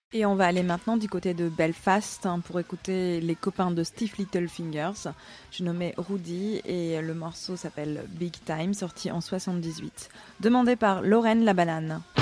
Et on va aller maintenant du côté de Belfast pour écouter les copains de Stiff Little Fingers. Je nommé Rudy et le morceau s'appelle Big Time, sorti en 78. Demandé par Lorraine Labanane.